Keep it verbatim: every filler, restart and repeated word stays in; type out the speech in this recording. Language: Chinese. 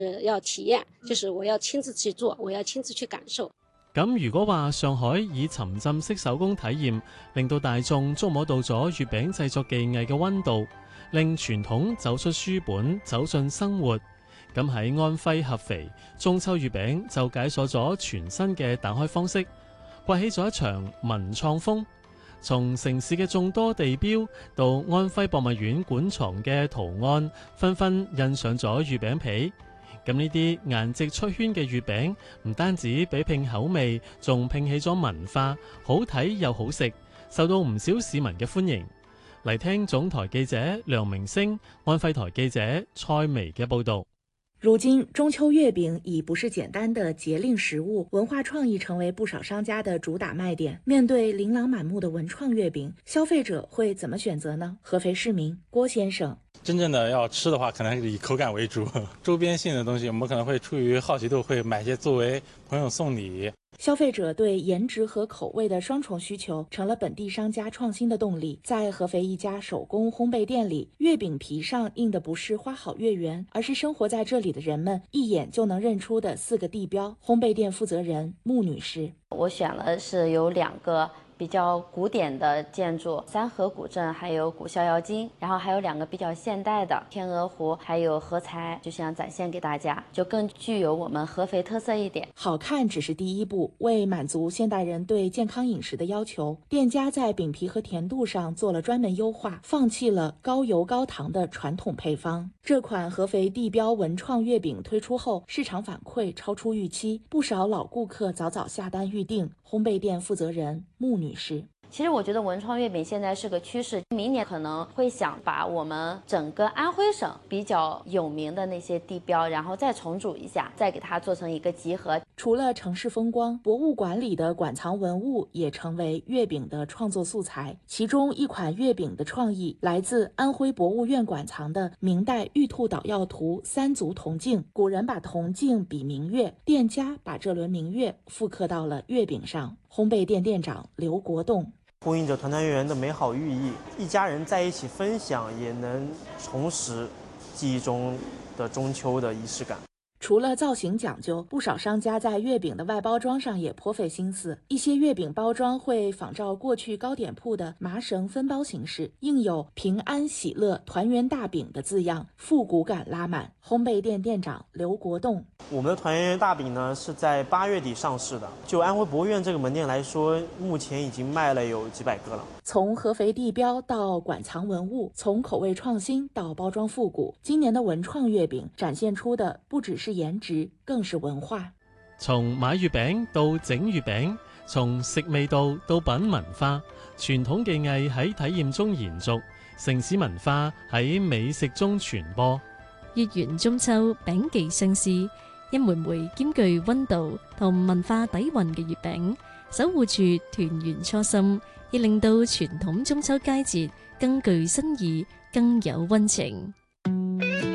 呃，要體驗，就是我要親自去做，我要親自去感受。 咁如果話上海以沉浸式手工體驗，令到大眾觸摸到咗月餅製作技藝嘅溫度，令傳統走出書本，走進生活。咁喺安徽合肥，中秋月餅就解鎖咗全新嘅打開方式，刮起咗一場文創風。從城市嘅眾多地標到安徽博物院館藏嘅圖案，紛紛印上咗月餅皮。咁呢啲顏值出圈嘅月餅，唔單止比拼口味，仲拼起咗文化，好睇又好食，受到唔少市民嘅歡迎。嚟聽總台記者梁明星、安徽台記者蔡薇嘅報導。 如今，中秋月餅已不是簡單的節令食物，文化創意成為不少商家的主打賣點。面對琳琅滿目的文創月餅，消費者會怎麼選擇呢？合肥市民郭先生： 真正的要吃的話，可能還是以口感為主。周邊性的東西，我們可能會出於好奇度，會買些作為朋友送禮。 消費者對顏值和口味的雙重需求，成了本地商家創新的動力。在合肥一家手工烘焙店裏，月餅皮上印的不是花好月圓，而是生活在這裏的人們一眼就能認出的四個地標。烘焙店負責人穆女士： 我選了是有兩個比較古典的建築，三河古鎮還有古逍遙津，然後還有兩個比較現代的天鵝湖還有合財，就想展現給大家，就更具有我們合肥特色一點。 好看只是第一步，為滿足現代人對健康飲食的要求，店家在餅皮和甜度上做了專門優化，放棄了高油高糖的傳統配方。這款合肥地標文創月餅推出後，市場反饋超出預期，不少老顧客早早下單預訂。烘焙店負責人穆女士： 其實我覺得文創月餅現在是個趨勢，明年可能會想把我們整個安徽省比較有名的那些地標，然後再重組一下，再給它做成一個集合。 除了城市風光，博物館裡的館藏文物也成為月餅的創作素材。其中一款月餅的創意來自安徽博物院館藏的明代玉兔搗藥圖三足銅鏡。古人把銅鏡比明月，店家把這輪明月復刻到了月餅上。烘焙店店長劉國棟： 呼應着團團圓圓的美好寓意，一家人在一起分享，也能重拾記憶中的中秋的儀式感。 除了造型講究，不少商家在月餅的外包裝上也頗費心思。一些月餅包裝會仿照過去糕點鋪的麻繩分包形式，印有平安喜樂團圓大餅的字樣，復古感拉滿。烘焙店店長劉國棟： 我們的團圓大餅呢是在八月底上市的，就安徽博物院這個門店來說，目前已經賣了有幾百個了。 從合肥地標到館藏文物，從口味創新到包裝復古，今年的文創月餅展現出的不只是顏值，更是文化。 從買月餅到整月餅，從食味道到品文化，傳統技藝喺體驗中延續，城市文化喺美食中傳播。 月圓中秋，餅技相思，一枚枚兼具溫度同文化底蘊嘅月餅，守護住團圓初心，亦令到傳統中秋佳節更具新意，更有溫情。